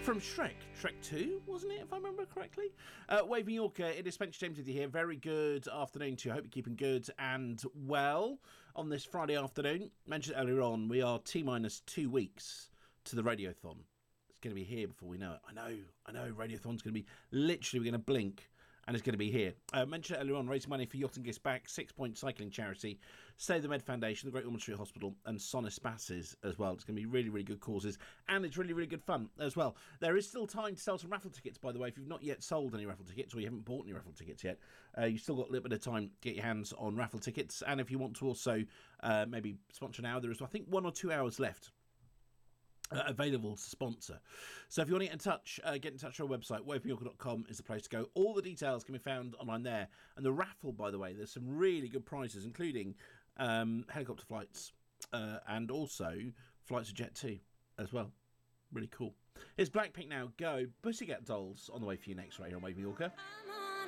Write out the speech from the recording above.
From Shrek 2, wasn't it, if I remember correctly? Waving Yorker, it is Spencer James with you here. Very good afternoon to you. I hope you're keeping good and well on this Friday afternoon. Mentioned earlier on, we are T-minus 2 weeks to the Radiothon. It's going to be here before we know it. I know, Radiothon's going to be, literally, we're going to blink and it's going to be here. Mentioned earlier on, raising money for Yacht and Gifts Back, 6 Point Cycling Charity, Save the Med Foundation, the Great Ormond Street Hospital, and Sonus Passes as well. It's going to be really, really good causes, and it's really, really good fun as well. There is still time to sell some raffle tickets, by the way. If you've not yet sold any raffle tickets, or you haven't bought any raffle tickets yet, you've still got a little bit of time to get your hands on raffle tickets. And if you want to also maybe sponsor now, there is, I think, 1 or 2 hours left available to sponsor. So if you want to get in touch to our website. Wavingyorker.com is the place to go. All the details can be found online there. And the raffle, by the way, there's some really good prizes, including helicopter flights and also flights of Jet 2 as well. Really cool. It's Blackpink now. Go. Pussycat Dolls on the way for you next right here on Waving Yorker.